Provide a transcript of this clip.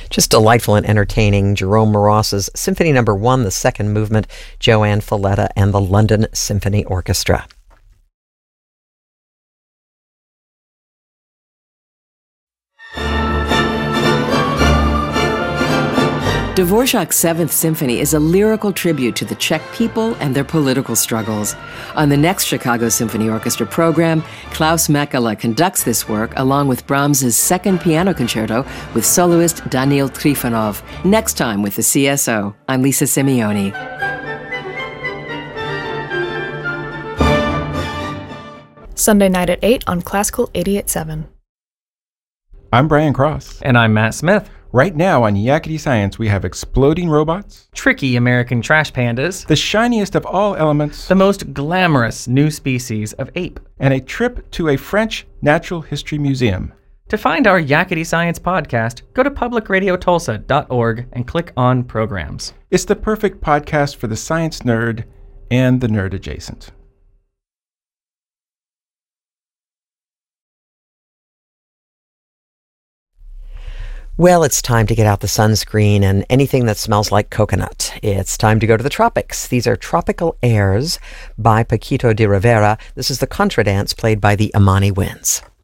Just delightful and entertaining. Jerome Moross's Symphony No. 1, the second movement, Joanne Falletta and the London Symphony Orchestra. Dvorak's Seventh Symphony is a lyrical tribute to the Czech people and their political struggles. On the next Chicago Symphony Orchestra program, Klaus Mekala conducts this work along with Brahms's Second Piano Concerto with soloist Daniil Trifonov. Next time with the CSO, I'm Lisa Simeoni. Sunday night at 8 on Classical 88.7. I'm Brian Cross. And I'm Matt Smith. Right now on Yakety Science, we have exploding robots, tricky American trash pandas, the shiniest of all elements, the most glamorous new species of ape, and a trip to a French natural history museum. To find our Yakety Science podcast, go to publicradiotulsa.org and click on Programs. It's the perfect podcast for the science nerd and the nerd adjacent. Well, it's time to get out the sunscreen and anything that smells like coconut. It's time to go to the tropics. These are Tropical Airs by Paquito de Rivera. This is the contradance played by the Amani Winds.